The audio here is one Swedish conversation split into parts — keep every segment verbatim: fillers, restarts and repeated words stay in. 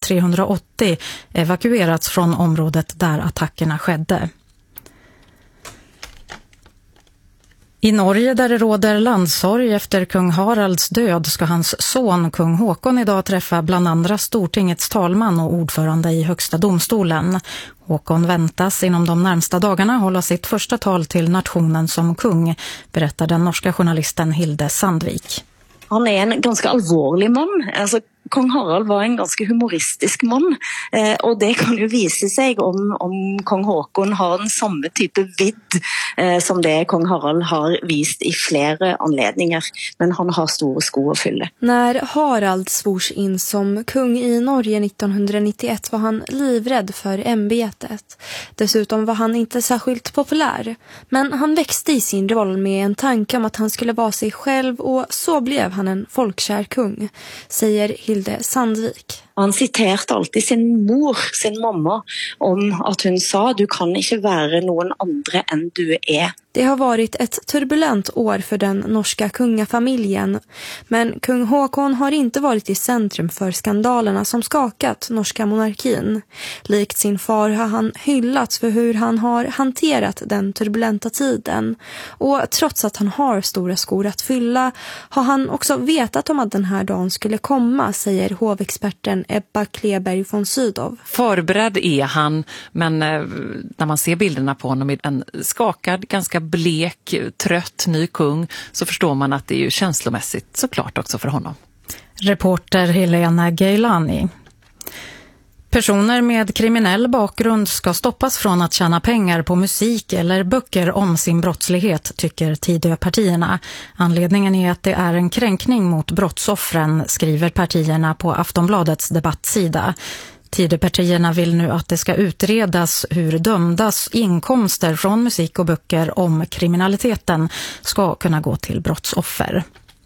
trehundraåttio evakuerats från området där attackerna skedde. I Norge, där det råder landssorg efter kung Haralds död, ska hans son kung Håkon idag träffa bland andra Stortingets talman och ordförande i högsta domstolen. Håkon väntas inom de närmsta dagarna hålla sitt första tal till nationen som kung, berättar den norska journalisten Hilde Sandvik. Han är en ganska allvarlig man. Alltså, kung Harald var en ganska humoristisk man. Eh, och det kan ju visa sig om, om kung Håkon har en samma typ av vidd eh, som det kung Harald har visat i flera anledningar. Men han har stora skor att fylla. När Harald svors in som kung i Norge nittonhundranittioett var han livrädd för ämbetet. Dessutom var han inte särskilt populär. Men han växte i sin roll med en tanke om att han skulle vara sig själv, och så blev han en folkkär kung, säger Hilde Sandvik. Han citerade alltid sin mor, sin mamma, om att hon sa: du kan inte vara någon andra än du är. Det har varit ett turbulent år för den norska kungafamiljen, men kung Håkon har inte varit i centrum för skandalerna som skakat norska monarkin. Likt sin far har han hyllats för hur han har hanterat den turbulenta tiden, och trots att han har stora skor att fylla har han också vetat om att den här dagen skulle komma, säger hovexperten Ebba Kleberg von Sydow. Förberedd är han, men eh, när man ser bilderna på honom i en skakad, ganska blek, trött ny kung, så förstår man att det är ju känslomässigt såklart också för honom. Reporter Helena Geilani. Personer med kriminell bakgrund ska stoppas från att tjäna pengar på musik eller böcker om sin brottslighet, tycker Tidöpartierna. Anledningen är att det är en kränkning mot brottsoffren, skriver partierna på Aftonbladets debattsida. Tidöpartierna vill nu att det ska utredas hur dömdas inkomster från musik och böcker om kriminaliteten ska kunna gå till brottsoffer.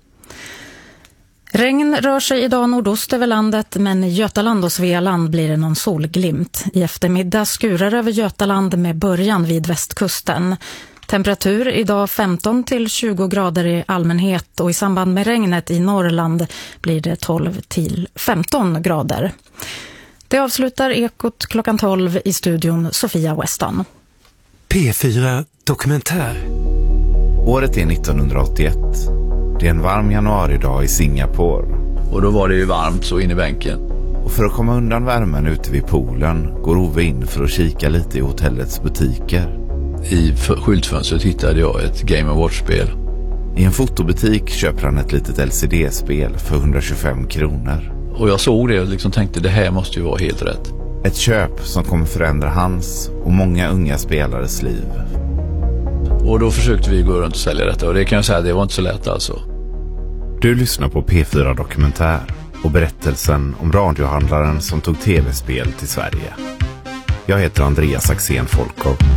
Regn rör sig idag nordost över landet, men i Götaland och Svealand blir det någon solglimt. I eftermiddag skurar över Götaland med början vid västkusten. Temperatur idag femton till tjugo grader i allmänhet, och i samband med regnet i Norrland blir det tolv till femton grader. Det avslutar Ekot klockan tolv, i studion Sofia Weston. P fyra Dokumentär. Året är nittonhundraåttioett. Det är en varm januaridag i Singapore. Och då var det ju varmt så in i bänken. Och för att komma undan värmen ute vid poolen går Ove in för att kika lite i hotellets butiker. I skyltfönstret hittade jag ett Game and Watch-spel. I en fotobutik köper han ett litet L C D-spel för hundratjugofem kronor. Och jag såg det och liksom tänkte, det här måste ju vara helt rätt. Ett köp som kommer förändra hans och många unga spelares liv. Och då försökte vi gå runt och sälja detta, och det kan jag säga, det var inte så lätt alltså. Du lyssnar på P fyra Dokumentär och berättelsen om radiohandlaren som tog tv-spel till Sverige. Jag heter Andreas Axén Folkov.